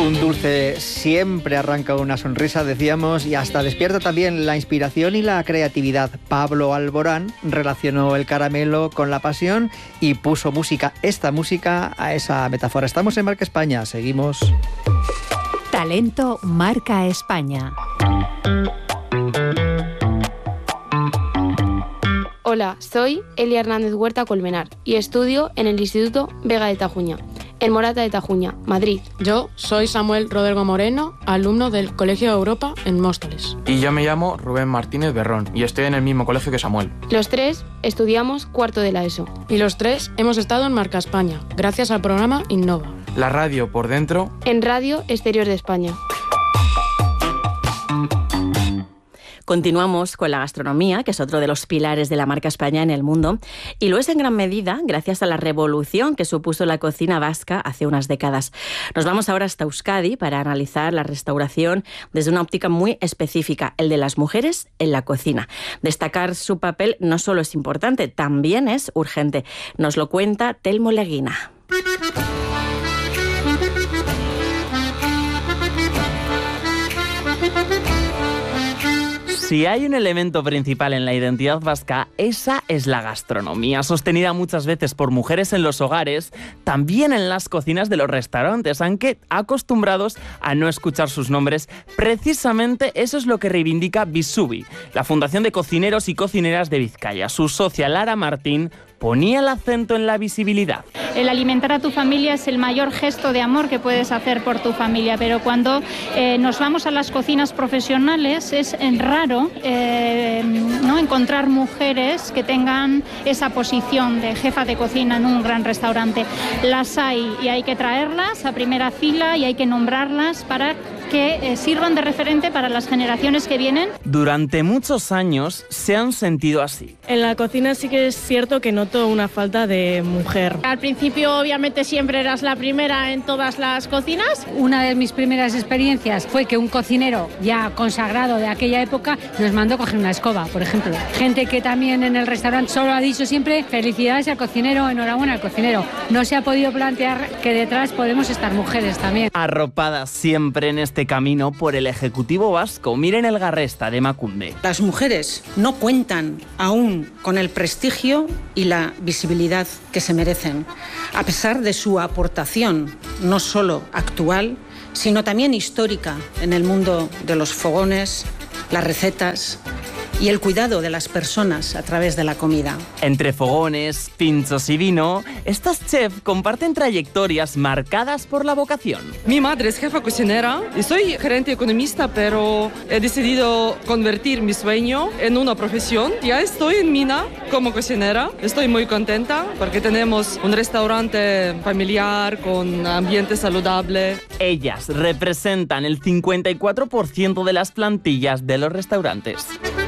Un dulce siempre arranca una sonrisa, decíamos, y hasta despierta también la inspiración y la creatividad. Pablo Alborán relacionó el caramelo con la pasión y puso esta música a esa metáfora. Estamos en Marca España, seguimos. Talento Marca España. Hola, soy Elia Hernández Huerta Colmenar y estudio en el Instituto Vega de Tajuña, en Morata de Tajuña, Madrid. Yo soy Samuel Rodrigo Moreno, alumno del Colegio de Europa en Móstoles. Y yo me llamo Rubén Martínez Berrón y estoy en el mismo colegio que Samuel. Los tres estudiamos cuarto de la ESO. Y los tres hemos estado en Marca España, gracias al programa Innova. La radio por dentro. En Radio Exterior de España. Continuamos con la gastronomía, que es otro de los pilares de la marca España en el mundo, y lo es en gran medida gracias a la revolución que supuso la cocina vasca hace unas décadas. Nos vamos ahora hasta Euskadi para analizar la restauración desde una óptica muy específica, el de las mujeres en la cocina. Destacar su papel no solo es importante, también es urgente. Nos lo cuenta Telmo Leguina. Si hay un elemento principal en la identidad vasca, esa es la gastronomía, sostenida muchas veces por mujeres en los hogares, también en las cocinas de los restaurantes, aunque acostumbrados a no escuchar sus nombres. Precisamente eso es lo que reivindica Bisubi, la Fundación de Cocineros y Cocineras de Vizcaya. Su socia Lara Martín ponía el acento en la visibilidad. El alimentar a tu familia es el mayor gesto de amor que puedes hacer por tu familia, pero cuando nos vamos a las cocinas profesionales es raro no encontrar mujeres que tengan esa posición de jefa de cocina en un gran restaurante. Las hay y hay que traerlas a primera fila y hay que nombrarlas para que sirvan de referente para las generaciones que vienen. Durante muchos años se han sentido así. En la cocina sí que es cierto que noto una falta de mujer. Al principio, obviamente, siempre eras la primera en todas las cocinas. Una de mis primeras experiencias fue que un cocinero ya consagrado de aquella época nos mandó coger una escoba, por ejemplo. Gente que también en el restaurante solo ha dicho siempre felicidades al cocinero, enhorabuena al cocinero. No se ha podido plantear que detrás podemos estar mujeres también. Arropadas siempre en este camino por el Ejecutivo vasco. Miren el Garresta de Emakunde. Las mujeres no cuentan aún con el prestigio y la visibilidad que se merecen, a pesar de su aportación no solo actual, sino también histórica en el mundo de los fogones, las recetas y el cuidado de las personas a través de la comida. Entre fogones, pinchos y vino, estas chefs comparten trayectorias marcadas por la vocación. Mi madre es jefa cocinera y soy gerente economista, pero he decidido convertir mi sueño en una profesión. Ya estoy en Mina como cocinera. Estoy muy contenta porque tenemos un restaurante familiar con ambiente saludable. Ellas representan el 54% de las plantillas de los restaurantes.